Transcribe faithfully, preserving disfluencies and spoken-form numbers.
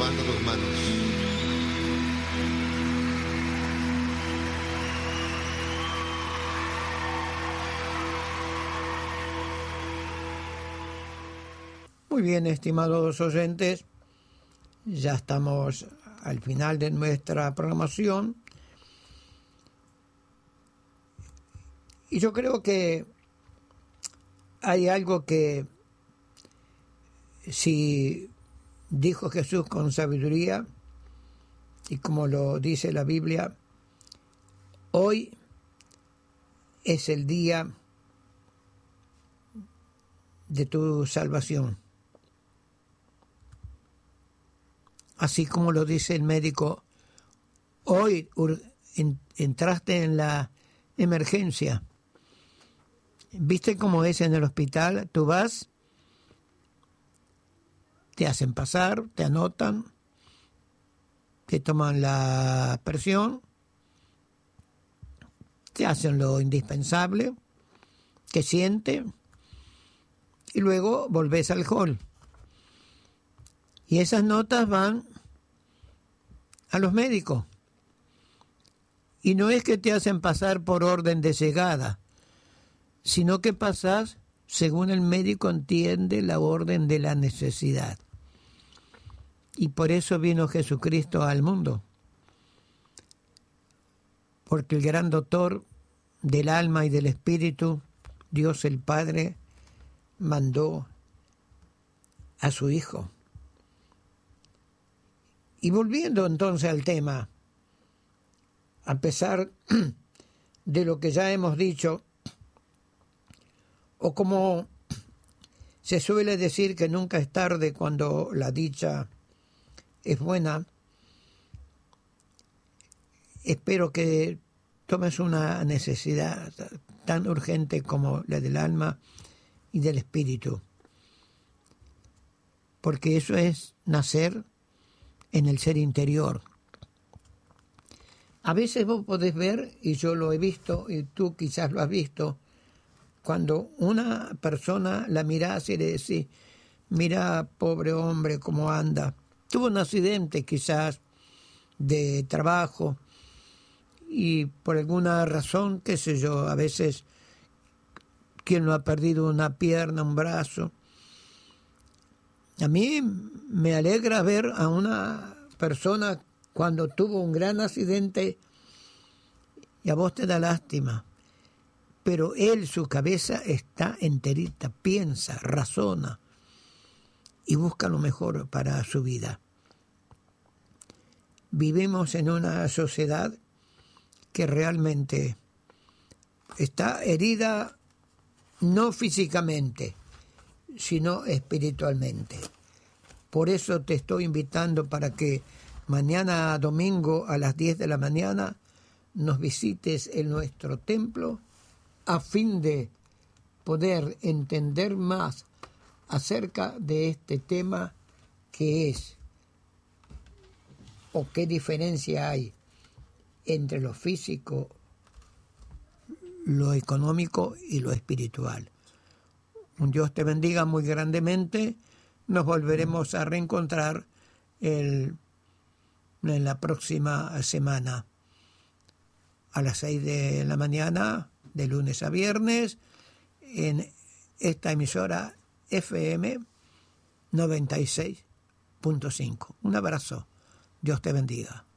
levanta tus manos. Muy bien, estimados oyentes, ya estamos al final de nuestra programación y yo creo que hay algo que, si dijo Jesús con sabiduría, y como lo dice la Biblia, hoy es el día de tu salvación. Así como lo dice el médico, hoy entraste en la emergencia. ¿Viste cómo es en el hospital? Tú vas, te hacen pasar, te anotan, te toman la presión, te hacen lo indispensable, te siente y luego volvés al hall. Y esas notas van a los médicos. Y no es que te hacen pasar por orden de llegada, sino que pasas según el médico entiende la orden de la necesidad. Y por eso vino Jesucristo al mundo. Porque el gran doctor del alma y del espíritu, Dios el Padre, mandó a su Hijo. Y volviendo entonces al tema, a pesar de lo que ya hemos dicho, o como se suele decir que nunca es tarde cuando la dicha es buena, espero que tomes una necesidad tan urgente como la del alma y del espíritu, porque eso es nacer en el ser interior. A veces vos podés ver, y yo lo he visto, y tú quizás lo has visto, cuando una persona la mirás y le decís, mira, pobre hombre, cómo anda. Tuvo un accidente quizás de trabajo y por alguna razón, qué sé yo, a veces quien no ha perdido una pierna, un brazo. A mí me alegra ver a una persona cuando tuvo un gran accidente y a vos te da lástima. Pero él, su cabeza está enterita, piensa, razona y busca lo mejor para su vida. Vivimos en una sociedad que realmente está herida no físicamente, sino espiritualmente. Por eso te estoy invitando para que mañana domingo a las diez de la mañana nos visites en nuestro templo a fin de poder entender más acerca de este tema que es o qué diferencia hay entre lo físico, lo económico y lo espiritual. Un Dios te bendiga muy grandemente. Nos volveremos a reencontrar el, en la próxima semana a las seis de la mañana, de lunes a viernes, en esta emisora F M noventa y seis punto cinco. Un abrazo. Dios te bendiga.